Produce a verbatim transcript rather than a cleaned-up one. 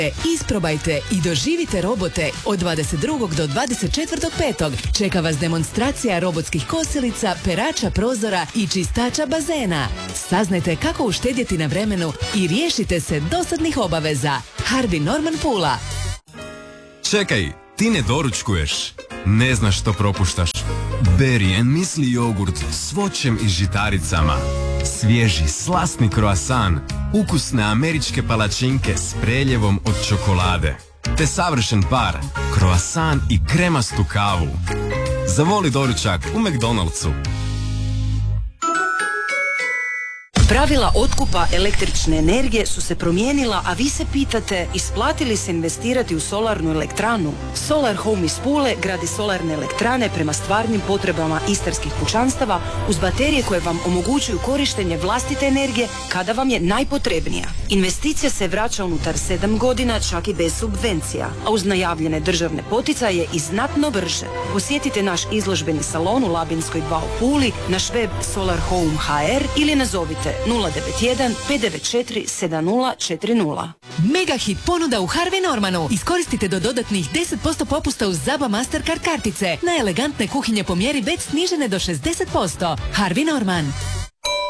Isprobajte i doživite robote od dvadeset drugog do dvadeset četvrtog petog Čeka vas demonstracija robotskih kosilica, perača prozora i čistača bazena. Saznajte kako uštedjeti na vremenu i riješite se dosadnih obaveza. Harvey Norman Pula. Čekaj, ti ne doručkuješ. Ne znaš što propuštaš. Berry and Muesli jogurt s voćem i žitaricama. Svježi, slasni kroasan. Ukusne američke palačinke s preljevom od čokolade. Te savršen par, kroasan i kremastu kavu. Zavoli doručak u McDonald'su. Pravila otkupa električne energije su se promijenila, a vi se pitate isplati li se investirati u solarnu elektranu? Solar Home iz Pule gradi solarne elektrane prema stvarnim potrebama istarskih kućanstava uz baterije koje vam omogućuju korištenje vlastite energije kada vam je najpotrebnija. Investicija se vraća unutar sedam godina, čak i bez subvencija, a uz najavljene državne poticaje i znatno brže. Posjetite naš izložbeni salon u Labinskoj dva u Puli, naš web solar home dot h r ili nazovite nula devet jedan pet devet četiri sedam nula četiri nula. Mega hit ponuda u Harvey Normanu. Iskoristite do dodatnih deset posto popusta uz Zaba Mastercard kartice. Na elegantne kuhinje po mjeri već snižene do šezdeset posto. Harvey Norman.